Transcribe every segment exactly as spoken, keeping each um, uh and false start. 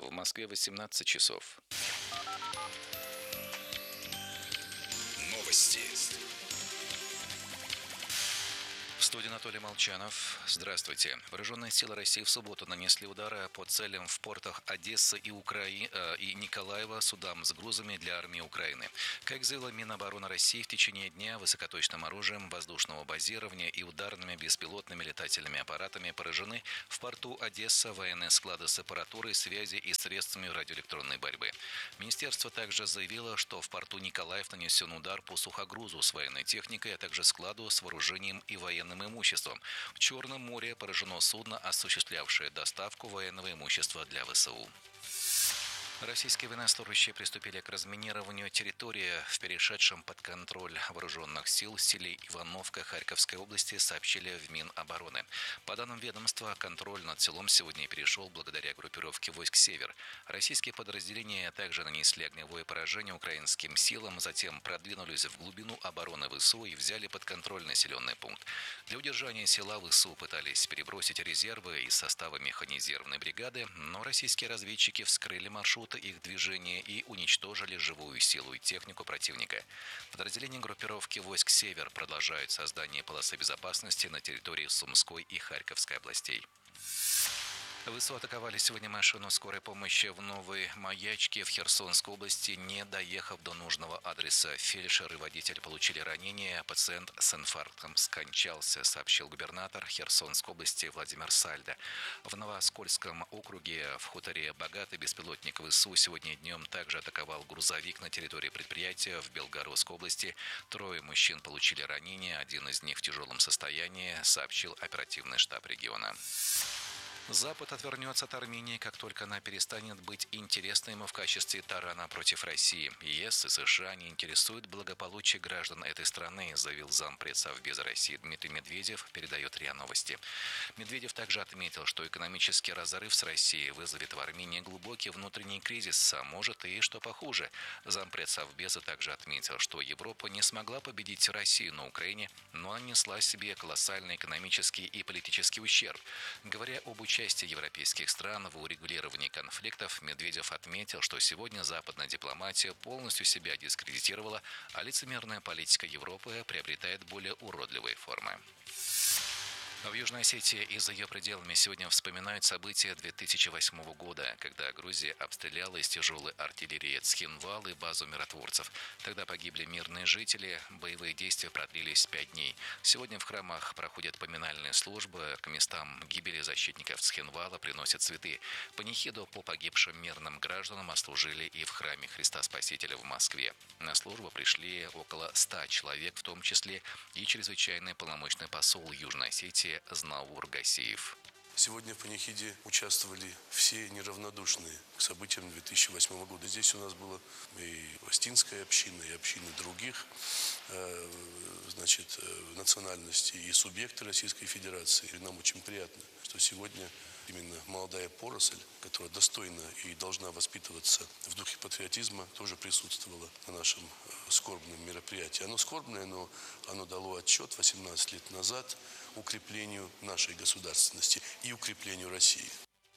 В Москве восемнадцать часов. Новости. В студии Анатолий Молчанов. Здравствуйте. Вооруженные силы России в субботу нанесли удары по целям в портах Одессы и, Украи... э, и Николаева судам с грузами для армии Украины. Как заявила Минобороны России, в течение дня высокоточным оружием воздушного базирования и ударными беспилотными летательными аппаратами поражены в порту Одесса военные склады с аппаратурой, связи и средствами радиоэлектронной борьбы. Министерство также заявило, что в порту Николаев нанесен удар по сухогрузу с военной техникой, а также складу с вооружением и военным имуществом. В Черном море поражено судно, осуществлявшее доставку военного имущества для ВСУ. Российские военнослужащие приступили к разминированию территории в перешедшем под контроль вооруженных сил в селе Ивановка Харьковской области, сообщили в Минобороны. По данным ведомства, контроль над селом сегодня перешел благодаря группировке войск «Север». Российские подразделения также нанесли огневое поражение украинским силам, затем продвинулись в глубину обороны ВСУ и взяли под контроль населенный пункт. Для удержания села ВСУ пытались перебросить резервы из состава механизированной бригады, но российские разведчики вскрыли маршрут их движения и уничтожили живую силу и технику противника. Подразделения группировки войск «Север» продолжают создание полосы безопасности на территории Сумской и Харьковской областей. ВСУ атаковали сегодня машину скорой помощи в Новой Маячке в Херсонской области, не доехав до нужного адреса. Фельдшер и водитель получили ранения, а пациент с инфарктом скончался, сообщил губернатор Херсонской области Владимир Сальдо. В Новоскольском округе в хуторе Богатый беспилотник ВСУ сегодня днем также атаковал грузовик на территории предприятия в Белгородской области. Трое мужчин получили ранения, один из них в тяжелом состоянии, сообщил оперативный штаб региона. Запад отвернется от Армении, как только она перестанет быть интересной ему в качестве тарана против России. ЕС и США не интересуют благополучие граждан этой страны, заявил зампред Совбеза России Дмитрий Медведев, передает РИА Новости. Медведев также отметил, что экономический разрыв с Россией вызовет в Армении глубокий внутренний кризис, а может и, что похуже. Зампред Совбеза также отметил, что Европа не смогла победить Россию на Украине, но она нанесла себе колоссальный экономический и политический ущерб. Говоря об участии Участие европейских стран в урегулировании конфликтов, Медведев отметил, что сегодня западная дипломатия полностью себя дискредитировала, а лицемерная политика Европы приобретает более уродливые формы. В Южной Осетии и за ее пределами сегодня вспоминают события две тысячи восьмого года, когда Грузия обстреляла из тяжелой артиллерии Цхинвал и базу миротворцев. Тогда погибли мирные жители, боевые действия продлились пять дней. Сегодня в храмах проходят поминальные службы, к местам гибели защитников Цхинвала приносят цветы. Панихиду по погибшим мирным гражданам отслужили и в храме Христа Спасителя в Москве. На службу пришли около ста человек, в том числе и чрезвычайный полномочный посол Южной Осетии Знаур Гасиев. Сегодня в панихиде участвовали все неравнодушные к событиям две тысячи восьмого года. Здесь у нас была и Остинская община, и общины других э, значит, национальностей, и субъекты Российской Федерации. И нам очень приятно, что сегодня именно молодая поросль, которая достойна и должна воспитываться в духе патриотизма, тоже присутствовала на нашем скорбном мероприятии. Оно скорбное, но оно дало отчет восемнадцать лет назад укреплению нашей государственности и укреплению России.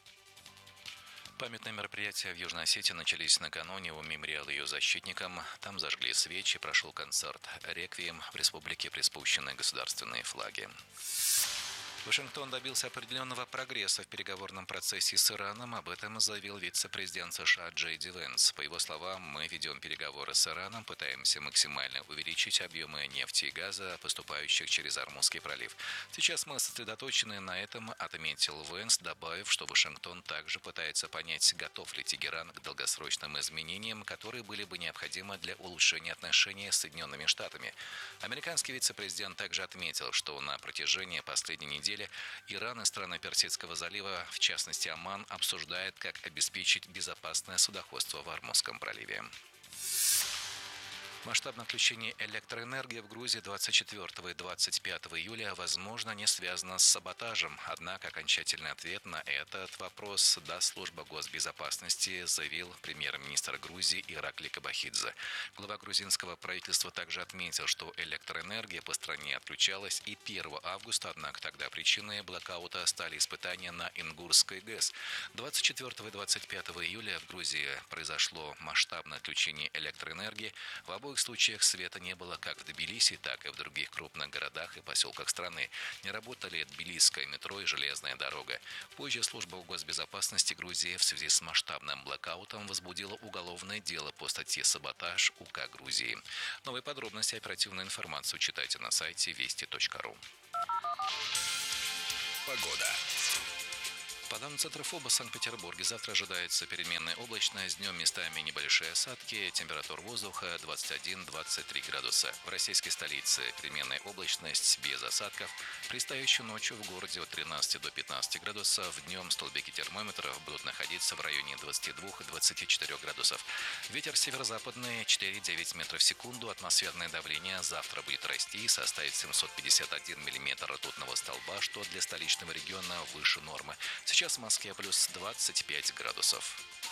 Памятные мероприятия в Южной Осетии начались накануне у мемориала ее защитникам. Там зажгли свечи, прошел концерт «Реквием», в республике приспущены государственные флаги. Вашингтон добился определенного прогресса в переговорном процессе с Ираном. Об этом заявил вице-президент США Джей Ди Венс. По его словам, мы ведем переговоры с Ираном, пытаемся максимально увеличить объемы нефти и газа, поступающих через Ормузский пролив. Сейчас мы сосредоточены на этом, отметил Венс, добавив, что Вашингтон также пытается понять, готов ли Тегеран к долгосрочным изменениям, которые были бы необходимы для улучшения отношений с Соединенными Штатами. Американский вице-президент также отметил, что на протяжении последней недели Иран и страны Персидского залива, в частности Оман, обсуждают, как обеспечить безопасное судоходство в Ормузском проливе. Масштабное отключение электроэнергии в Грузии двадцать четвёртого и двадцать пятого июля, возможно, не связано с саботажем. Однако окончательный ответ на этот вопрос даст служба госбезопасности, заявил премьер-министр Грузии Иракли Кобахидзе. Глава грузинского правительства также отметил, что электроэнергия по стране отключалась и первого августа, однако тогда причиной блокаута стали испытания на Ингурской ГЭС. двадцать четвёртого и двадцать пятого июля в Грузии произошло масштабное отключение электроэнергии. В обоих случаях света не было как в Тбилиси, так и в других крупных городах и поселках страны. Не работали тбилисское метро и железная дорога. Позже служба госбезопасности Грузии в связи с масштабным блокаутом возбудила уголовное дело по статье «Саботаж» УК Грузии. Новые подробности и оперативную информацию читайте на сайте вести точка ру. Погода. По данным Центра ФОБа в Санкт-Петербурге завтра ожидается переменная облачность, днем местами небольшие осадки, температура воздуха двадцать один - двадцать три градуса. В российской столице переменная облачность без осадков, предстоящую ночью в городе от тринадцати до пятнадцати градусов, днем столбики термометров будут находиться в районе двадцати двух - двадцати четырёх градусов. Ветер северо-западный четыре - девять метров в секунду, атмосферное давление завтра будет расти и составит семьсот пятьдесят один миллиметр ртутного столба, что для столичного региона выше нормы. Сейчас в Москве плюс двадцать пять градусов.